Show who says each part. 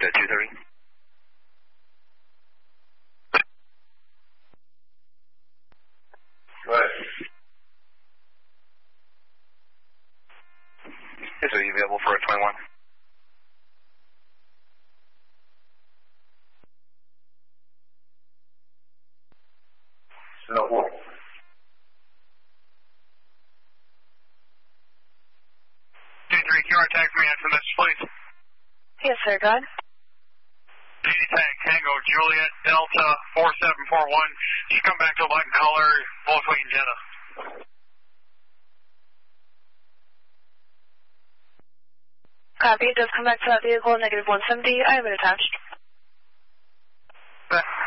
Speaker 1: at 230.
Speaker 2: Right.
Speaker 1: Yes, are you available for a 21?
Speaker 2: No war.
Speaker 3: 2-3, QR tag for me after this, please.
Speaker 4: Yes, sir, go ahead.
Speaker 3: Daisy tag, Tango, Juliet, Delta, 4741. Just come back to light and color, Volkswagen Jetta.
Speaker 4: Copy, it does come back to that vehicle, negative 170. I have it attached.
Speaker 3: Okay.